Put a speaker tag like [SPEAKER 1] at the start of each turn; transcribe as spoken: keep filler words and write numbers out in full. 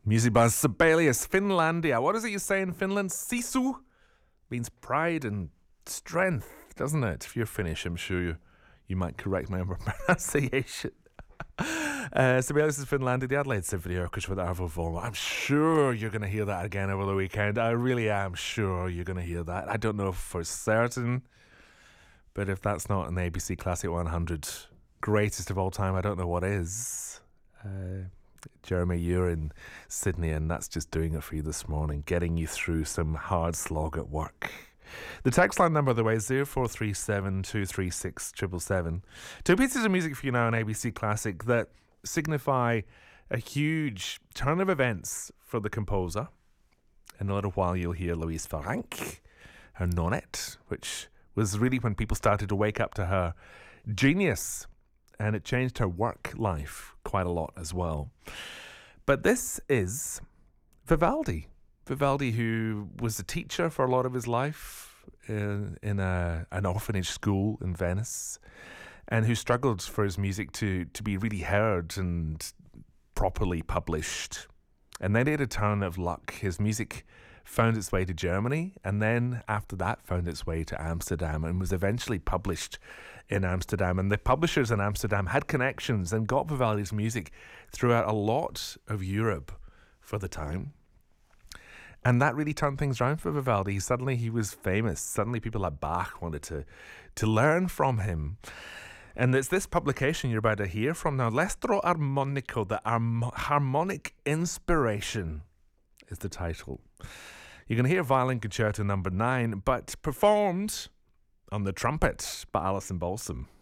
[SPEAKER 1] Music by Sibelius, Finlandia. What is it you say in Finland? Sisu means pride and strength, doesn't it? If you're Finnish, I'm sure you, you might correct my pronunciation. Uh, Sibelius is Finlandia, the Adelaide Symphony Orchestra with Arvo Volmo. I'm sure you're going to hear that again over the weekend. I really am sure you're going to hear that. I don't know for certain, but if that's not an A B C Classic one hundred greatest of all time, I don't know what is. Uh, Jeremy, you're in Sydney, and that's just doing it for you this morning, getting you through some hard slog at work. The text line number, by the way, is zero four three seven, two three six, seven seven seven. Two pieces of music for you now on A B C Classic that signify a huge turn of events for the composer. In a little while, you'll hear Louise Farrenc, her Nonette, which was really when people started to wake up to her genius, and it changed her work life quite a lot as well. But this is Vivaldi. Vivaldi, who was a teacher for a lot of his life in, in a, an orphanage school in Venice, and who struggled for his music to, to be really heard and properly published. And then he had a turn of luck. His music found its way to Germany, and then after that found its way to Amsterdam and was eventually published in Amsterdam. And the publishers in Amsterdam had connections and got Vivaldi's music throughout a lot of Europe for the time. And that really turned things around for Vivaldi. Suddenly he was famous. Suddenly people like Bach wanted to, to learn from him. And it's this publication you're about to hear from now. L'Estro Armonico, the Arm- Harmonic Inspiration is the title. You're going to hear Violin Concerto number nine, but performed on the trumpet by Alison Balsam.